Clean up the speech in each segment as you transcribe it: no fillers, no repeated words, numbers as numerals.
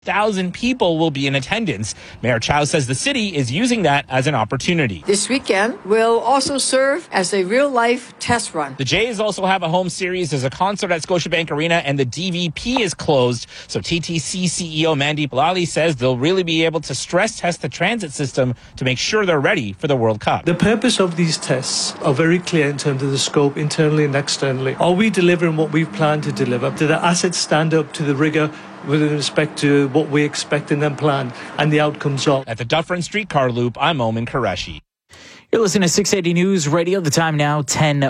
1,000 people will be in attendance. Mayor Chow says the city is using that as an opportunity. This weekend will also serve as a real-life test run. The Jays also have a home series. There's a concert at Scotiabank Arena, and the DVP is closed. So TTC CEO Mandeep Lally says they'll really be able to stress test the transit system to make sure they're ready for the World Cup. The purpose of these tests are very clear in terms of the scope, internally and externally. Are we delivering what we've planned to deliver? Do the assets stand up to the rigor with respect to what we expect and then plan and the outcomes of? At the Dufferin Streetcar Loop, I'm Omen Qureshi. You're listening to 680 News Radio. The time now,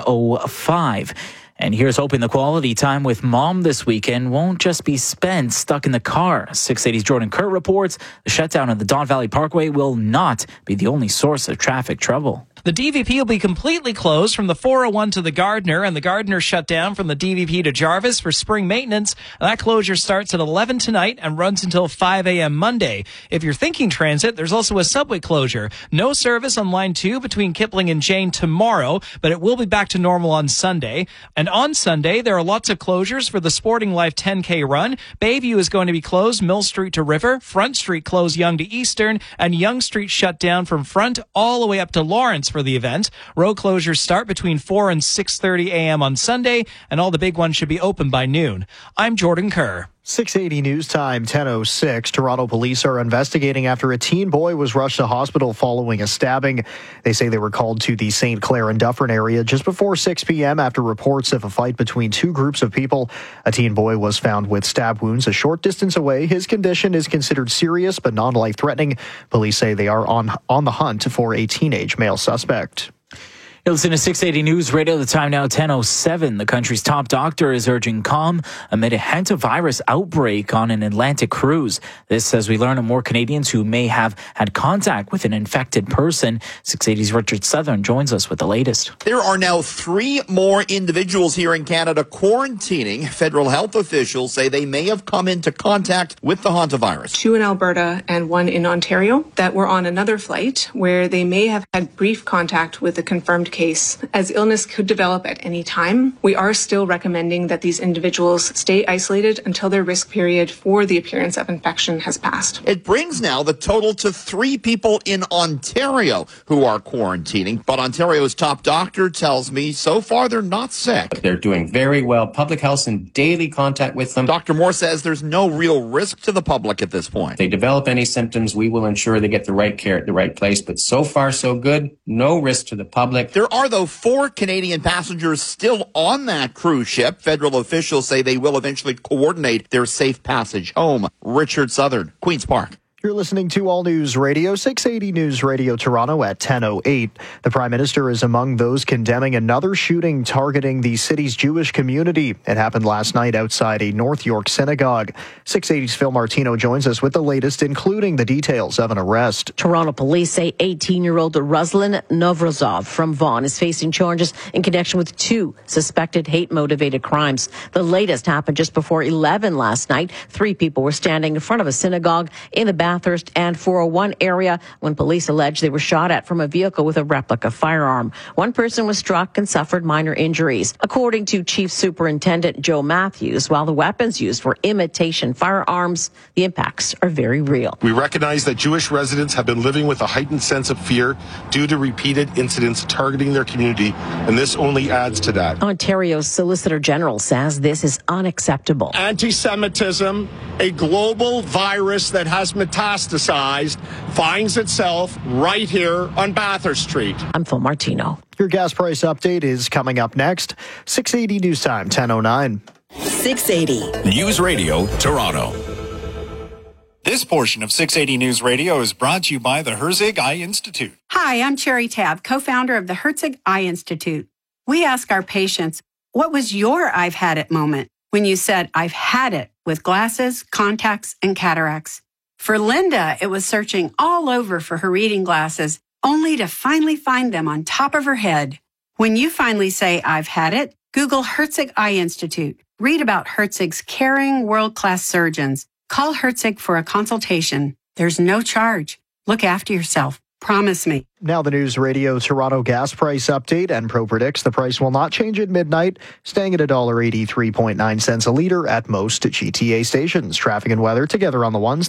10:05. And here's hoping the quality time with mom this weekend won't just be spent stuck in the car. 680's Jordan Kerr reports the shutdown of the Don Valley Parkway will not be the only source of traffic trouble. The DVP will be completely closed from the 401 to the Gardiner, and the Gardiner shut down from the DVP to Jarvis for spring maintenance. That closure starts at 11 tonight and runs until 5 a.m. Monday. If you're thinking transit, there's also a subway closure. No service on Line 2 between Kipling and Jane tomorrow, but it will be back to normal on Sunday. And on Sunday, there are lots of closures for the Sporting Life 10K run. Bayview is going to be closed, Mill Street to River, Front Street closed Yonge to Eastern, and Yonge Street shut down from Front all the way up to Lawrence for the event. Road closures start between 4 and 6:30 a.m. on Sunday, and all the big ones should be open by noon. I'm Jordan Kerr. 680 News Time, 10:06. Toronto police are investigating after a teen boy was rushed to hospital following a stabbing. They say they were called to the St. Clair and Dufferin area just before 6 p.m. after reports of a fight between two groups of people. A teen boy was found with stab wounds a short distance away. His condition is considered serious but non-life-threatening. Police say they are on the hunt for a teenage male suspect. You're listening to 680 News Radio. The time now, 10:07. The country's top doctor is urging calm amid a hantavirus outbreak on an Atlantic cruise. This as we learn of more Canadians who may have had contact with an infected person. 680's Richard Southern joins us with the latest. There are now 3 more individuals here in Canada quarantining. Federal health officials say they may have come into contact with the hantavirus. 2 in Alberta and 1 in Ontario that were on another flight where they may have had brief contact with a confirmed case. As illness could develop at any time, we are still recommending that these individuals stay isolated until their risk period for the appearance of infection has passed. It brings now the total to 3 people in Ontario who are quarantining. But Ontario's top doctor tells me so far they're not sick. They're doing very well. Public health's in daily contact with them. Dr. Moore says there's no real risk to the public at this point. If they develop any symptoms, we will ensure they get the right care at the right place. But so far, so good. No risk to the public. There are, though, 4 Canadian passengers still on that cruise ship. Federal officials say they will eventually coordinate their safe passage home. Richard Southern, Queen's Park. You're listening to All News Radio, 680 News Radio Toronto at 10:08. The Prime Minister is among those condemning another shooting targeting the city's Jewish community. It happened last night outside a North York synagogue. 680's Phil Martino joins us with the latest, including the details of an arrest. Toronto police say 18-year-old Ruslan Novrozov from Vaughan is facing charges in connection with 2 suspected hate-motivated crimes. The latest happened just before 11 last night. 3 people were standing in front of a synagogue in the Bathurst and 401 area when police alleged they were shot at from a vehicle with a replica firearm. 1 person was struck and suffered minor injuries. According to Chief Superintendent Joe Matthews, while the weapons used were imitation firearms, the impacts are very real. We recognize that Jewish residents have been living with a heightened sense of fear due to repeated incidents targeting their community, and this only adds to that. Ontario's Solicitor General says this is unacceptable. Anti-Semitism, a global virus that has metastasized, finds itself right here on Bathurst Street. I'm Phil Martino. Your gas price update is coming up next. 680 News Time, 10:09. 680 News Radio Toronto. This portion of 680 News Radio is brought to you by the Herzig Eye Institute. Hi, I'm Cherry Tab, co-founder of the Herzig Eye Institute. We ask our patients, what was your I've had it moment when you said, I've had it with glasses, contacts, and cataracts? For Linda, it was searching all over for her reading glasses, only to finally find them on top of her head. When you finally say, I've had it, Google Herzig Eye Institute. Read about Herzig's caring, world-class surgeons. Call Herzig for a consultation. There's no charge. Look after yourself. Promise me. Now the News Radio Toronto gas price update. Enpro predicts the price will not change at midnight, staying at $1.83.9 a litre at most GTA stations. Traffic and weather together on the ones.